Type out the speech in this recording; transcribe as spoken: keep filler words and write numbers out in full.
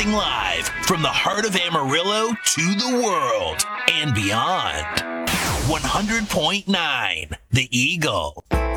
Broadcasting live from the heart of Amarillo to the world and beyond. one hundred point nine The Eagle.